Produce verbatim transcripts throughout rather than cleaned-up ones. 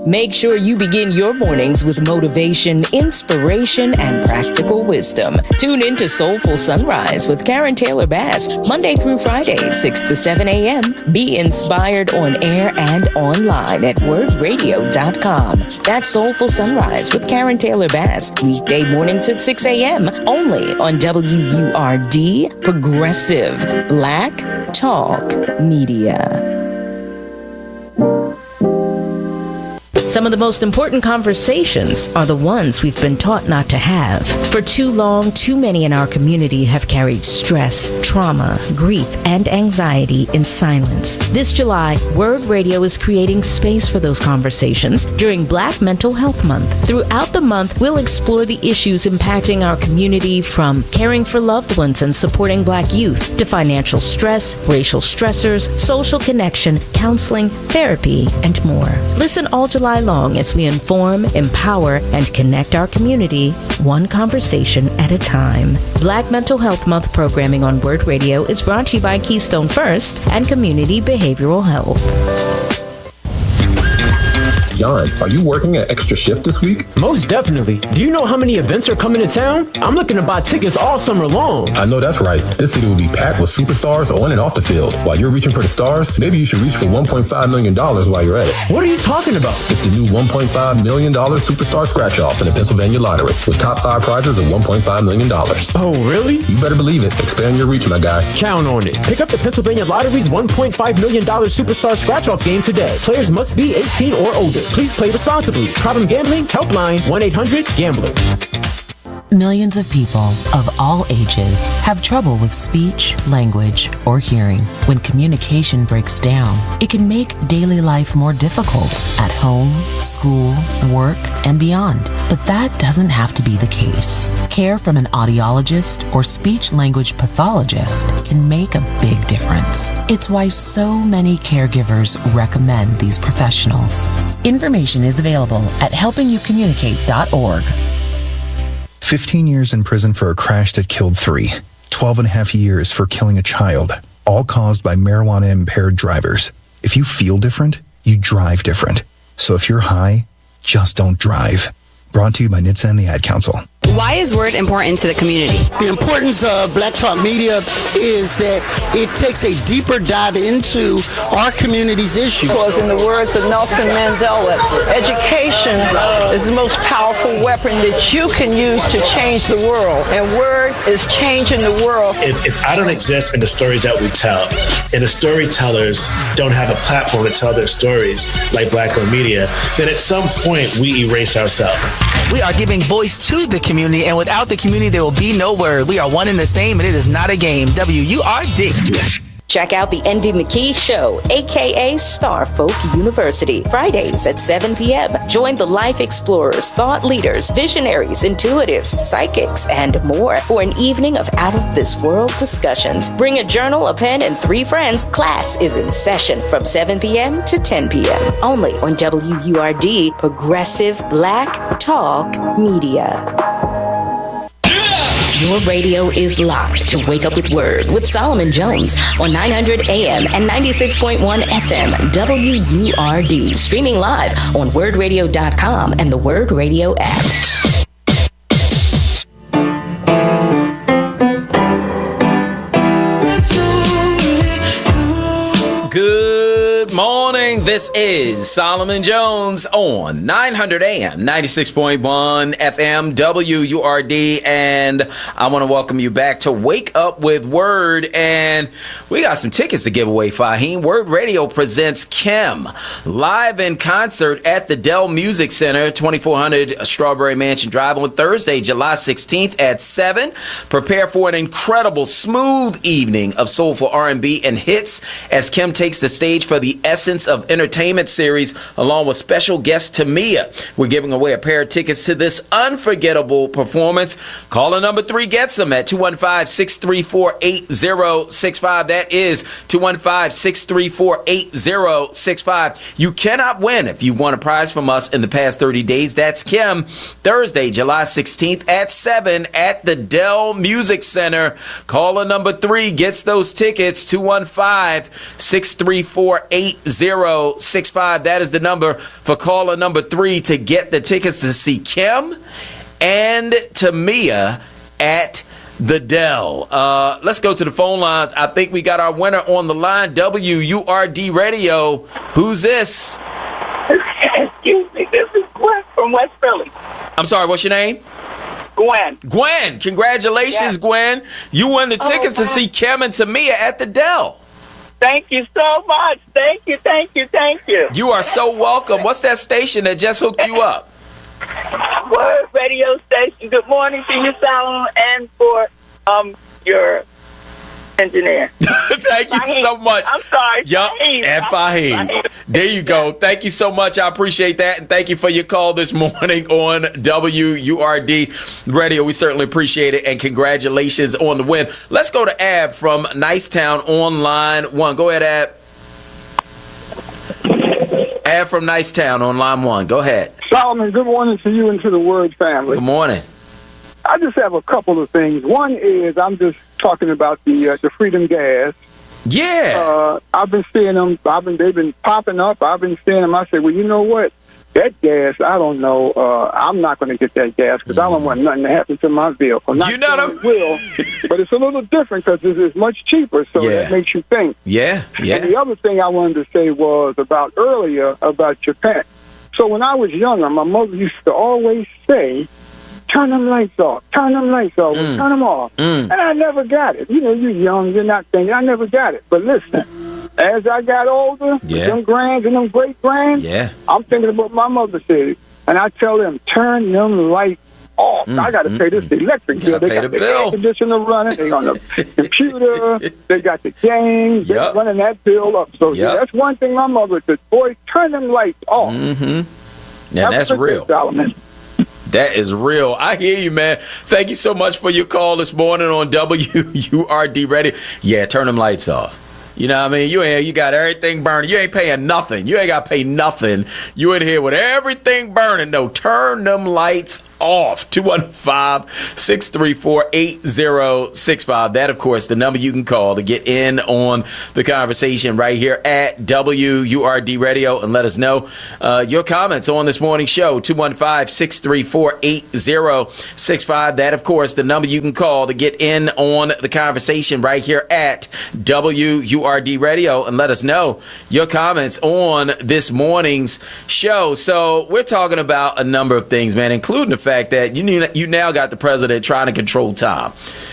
Make sure you begin your mornings with motivation, inspiration, and practical wisdom. Tune in to Soulful Sunrise with Karen Taylor Bass, Monday through Friday, six to seven a.m. Be inspired on air and online at word radio dot com. That's Soulful Sunrise with Karen Taylor Bass, weekday mornings at six a.m. only on W U R D, Progressive Black Talk Media. Some of the most important conversations are the ones we've been taught not to have. For too long, too many in our community have carried stress, trauma, grief, and anxiety in silence. This July, Word Radio is creating space for those conversations during Black Mental Health Month. Throughout the month, we'll explore the issues impacting our community, from caring for loved ones and supporting Black youth to financial stress, racial stressors, social connection, counseling, therapy, and more. Listen all July long as we inform, empower, and connect our community one conversation at a time. Black Mental Health Month programming on Word Radio is brought to you by Keystone First and Community Behavioral Health. John, are you working an extra shift this week? Most definitely. Do you know how many events are coming to town? I'm looking to buy tickets all summer long. I know that's right. This city will be packed with superstars on and off the field. While you're reaching for the stars, maybe you should reach for one point five million dollars while you're at it. What are you talking about? It's the new one point five million dollars Superstar Scratch-Off in the Pennsylvania Lottery, with top five prizes of one point five million dollars. Oh, really? You better believe it. Expand your reach, my guy. Count on it. Pick up the Pennsylvania Lottery's one point five million dollars Superstar Scratch-Off game today. Players must be eighteen or older. Please play responsibly. Problem gambling? Helpline one eight hundred gambler. Millions of people of all ages have trouble with speech, language, or hearing. When communication breaks down, it can make daily life more difficult at home, school, work, and beyond. But that doesn't have to be the case. Care from an audiologist or speech-language pathologist can make a big difference. It's why so many caregivers recommend these professionals. Information is available at helping you communicate dot org. fifteen years in prison for a crash that killed three. twelve and a half years for killing a child, all caused by marijuana-impaired drivers. If you feel different, you drive different. So if you're high, just don't drive. Brought to you by N H T S A and the Ad Council. Why is Word important to the community? The importance of Black Talk Media is that it takes a deeper dive into our community's issues. Because in the words of Nelson Mandela, education is the most powerful weapon that you can use to change the world. And Word is changing the world. If, if I don't exist in the stories that we tell, and the storytellers don't have a platform to tell their stories like Black Owned Media, then at some point we erase ourselves. We are giving voice to the community, and without the community, there will be no Word. We are one and the same, and it is not a game. W U R D. Check out the Envy McKee Show, a k a. Star Folk University, Fridays at seven p.m. Join the life explorers, thought leaders, visionaries, intuitives, psychics, and more for an evening of out-of-this-world discussions. Bring a journal, a pen, and three friends. Class is in session from seven p.m. to ten p.m. Only on W U R D, Progressive Black Talk Media. Your radio is locked to Wake Up with Word with Solomon Jones on nine hundred A M and ninety-six point one F M W U R D. Streaming live on word radio dot com and the Word Radio app. Good morning. This is Solomon Jones on nine hundred A M, ninety-six point one F M W U R D, and I want to welcome you back to Wake Up with Word, and we got some tickets to give away, Fahim. Word Radio presents Kim live in concert at the Dell Music Center, twenty-four hundred Strawberry Mansion Drive on Thursday, July sixteenth at seven. Prepare for an incredible, smooth evening of soulful R and B and hits as Kim takes the stage for the Essence of Entertainment series along with special guest Tamia. We're giving away a pair of tickets to this unforgettable performance. Caller number three gets them at two one five, six three four, eight zero six five. That is two one five, six three four, eight zero six five. You cannot win if you've won a prize from us in the past thirty days. That's Kim, Thursday, July sixteenth at seven at the Dell Music Center. Caller number three gets those tickets, two one five, six three four, eight zero zero six five. That is the number for caller number three to get the tickets to see Kim and Tamia at the Dell. Uh, let's go to the phone lines. I think we got our winner on the line. W U R D Radio. Who's this? Excuse me. This is Gwen from West Philly. I'm sorry, what's your name? Gwen. Gwen. Congratulations, yes. Gwen. You won the tickets oh, to see Kim and Tamia at the Dell. Thank you so much. Thank you, thank you, thank you. You are so welcome. What's that station that just hooked you up? Word radio station. Good morning to you, Solomon, and for um your engineer. Thank you Fahim. so much. I'm sorry. Yup, and Fahim. Fahim. There you go. Thank you so much. I appreciate that, and thank you for your call this morning on W U R D Radio. We certainly appreciate it, and congratulations on the win. Let's go to Ab from Nicetown on line one. Go ahead, Ab. Ab from Nicetown on line one. Go ahead. Solomon, good morning to you and to the Word family. Good morning. I just have a couple of things. One is I'm just talking about the uh, the Freedom Gas. Yeah. Uh, I've been seeing them. I've been they've been popping up. I've been seeing them. I say, well, you know what? That gas, I don't know. Uh, I'm not going to get that gas because mm. I don't want nothing to happen to my vehicle. Not you know them? Will, but it's a little different because it's, it's much cheaper, so yeah. that makes you think. Yeah, yeah. And the other thing I wanted to say was about earlier about Japan. So when I was younger, my mother used to always say, turn them lights off, turn them lights off, mm. turn them off. Mm. And I never got it. You know, you're young, you're not thinking. I never got it. But listen, as I got older, yeah. them grands and them great grands, yeah. I'm thinking about what my mother said. And I tell them, turn them lights off. Mm. I got to mm. pay this electric bill. They pay got the the bill. air conditioner running. They on the computer. They got the games. They're yep. running that bill up. So yep. yeah, that's one thing my mother said, boy, turn them lights off. Mm-hmm. And that's real. Solomon. That is real. I hear you, man. Thank you so much for your call this morning on W U R D Radio. Yeah, turn them lights off. You know what I mean? You in here, you got everything burning. You ain't paying nothing. You ain't got to pay nothing. You in here with everything burning. No, turn them lights off. two one five, six three four, eight zero six five. That, of course, the number you can call to get in on the conversation right here at W U R D Radio and let us know uh, your comments on this morning's show. two one five, six three four, eight zero six five. That, of course, the number you can call to get in on the conversation right here at W U R D Radio and let us know your comments on this morning's show. So we're talking about a number of things, man, including the fact that you need, you now got the president trying to control time.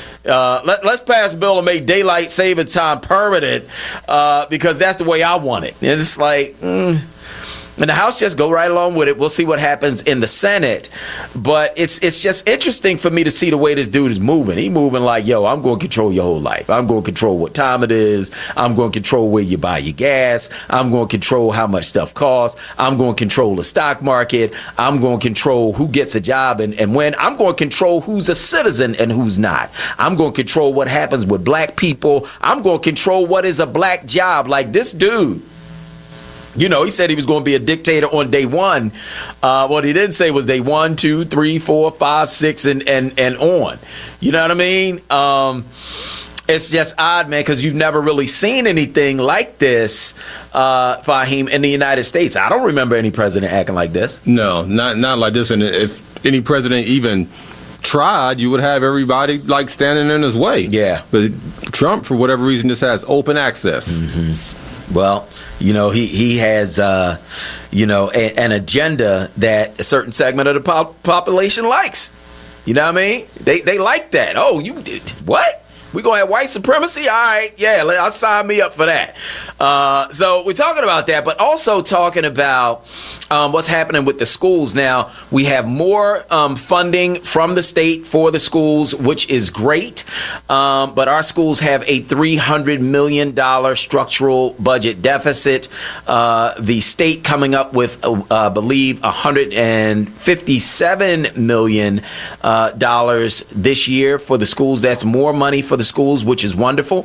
Uh, let, let's pass a bill to make daylight saving time permanent uh, because that's the way I want it. And it's like, mm, and the House just go right along with it. We'll see what happens in the Senate. But it's it's just interesting for me to see the way this dude is moving. He moving like, yo, I'm going to control your whole life. I'm going to control what time it is. I'm going to control where you buy your gas. I'm going to control how much stuff costs. I'm going to control the stock market. I'm going to control who gets a job and, and when. I'm going to control who's a citizen and who's not. I'm going to control what happens with black people. I'm going to control what is a black job. Like this dude. You know, he said he was going to be a dictator on day one. Uh, what he didn't say was day one, two, three, four, five, six, and and and on. You know what I mean? Um, it's just odd, man, because you've never really seen anything like this, uh, Fahim, in the United States. I don't remember any president acting like this. No, not not like this. And if any president even tried, you would have everybody like standing in his way. Yeah. But Trump, for whatever reason, just has open access. Mm-hmm. Well, you know, he, he has, uh, you know, a, an agenda that a certain segment of the pop- population likes. You know what I mean? They they like that. Oh, you did what? We gonna have white supremacy? All right, yeah, I'll sign me up for that. Uh, so we're talking about that, but also talking about um, what's happening with the schools now. We have more um, funding from the state for the schools, which is great. Um, but our schools have a three hundred million dollars structural budget deficit. Uh, the state coming up with, uh, I believe, one hundred fifty-seven million dollars uh, this year for the schools. That's more money for the the schools, which is wonderful.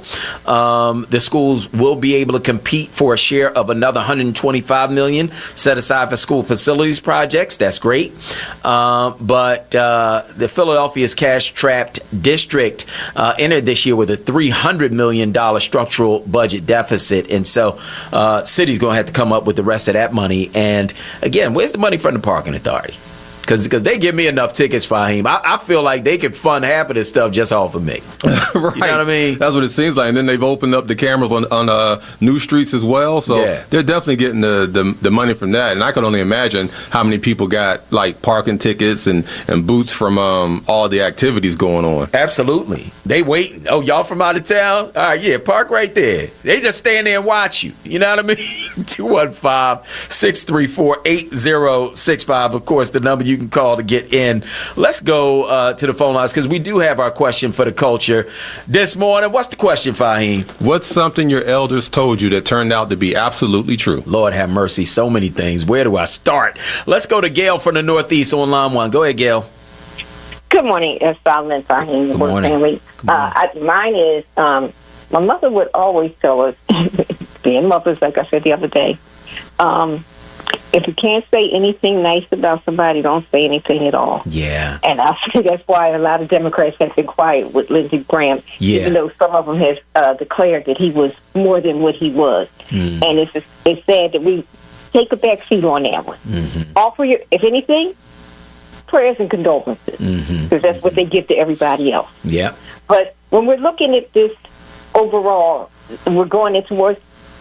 Um, the schools will be able to compete for a share of another one hundred twenty-five million dollars set aside for school facilities projects. That's great. Uh, but uh, the Philadelphia's cash-strapped district uh, entered this year with a three hundred million dollars structural budget deficit. And so uh, city's going to have to come up with the rest of that money. And again, where's the money from the parking authority? Because they give me enough tickets, Fahim. I, I feel like they could fund half of this stuff just off of me. Right. You know what I mean? That's what it seems like. And then they've opened up the cameras on, on uh, new streets as well. So Yeah. they're definitely getting the, the the money from that. And I could only imagine how many people got like parking tickets and, and boots from um, all the activities going on. Absolutely. They waiting. Oh, y'all from out of town? All right, yeah, park right there. They just stand there and watch you. You know what I mean? two one five, six three four, eight zero six five. Of course, the number you can call to get in. Let's go uh, to the phone lines because we do have our question for the culture this morning. What's the question, Fahim? What's something your elders told you that turned out to be absolutely true? Lord have mercy. So many things. Where do I start? Let's go to Gail from the Northeast on line one. Go ahead, Gail. Good morning, uh, Solomon, Fahim, Good the morning. family. Uh, I, mine is, um, my mother would always tell us, being mothers, like I said the other day, um, if you can't say anything nice about somebody, don't say anything at all. Yeah. And I think that's why a lot of Democrats have been quiet with Lindsey Graham, Yeah. even though some of them have uh, declared that he was more than what he was. Mm. And it's just, it's sad that we take a back seat on that one. Mm-hmm. Offer your, if anything, prayers and condolences, because Mm-hmm. that's what they give to everybody else. Yeah. But when we're looking at this overall, we're going into towards,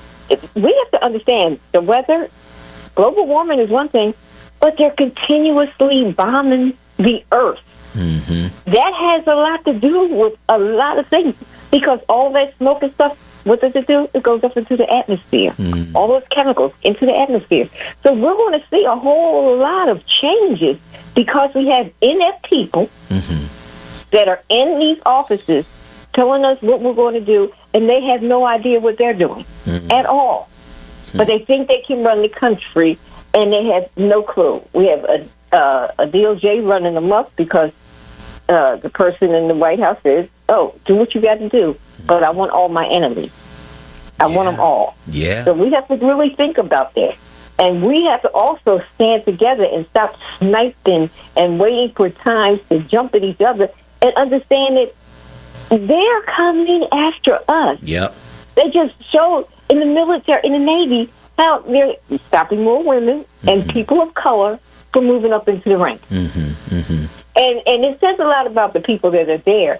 we have to understand the weather. Global warming is one thing, but they're continuously bombing the earth. Mm-hmm. That has a lot to do with a lot of things, because all that smoke and stuff, what does it do? It goes up into the atmosphere. Mm. All those chemicals into the atmosphere. So we're going to see a whole lot of changes because we have inept people Mm-hmm. that are in these offices telling us what we're going to do, and they have no idea what they're doing Mm-hmm. at all. But they think they can run the country, and they have no clue. We have a, uh, a D O J running amok because uh, the person in the White House says, oh, do what you got to do, but I want all my enemies. I want them all. Yeah. So we have to really think about that. And we have to also stand together and stop sniping and waiting for times to jump at each other and understand that they're coming after us. Yep. They just showed in the military, in the Navy, how they're stopping more women mm-hmm. and people of color from moving up into the ranks. Mm-hmm. Mm-hmm. And and it says a lot about the people that are there.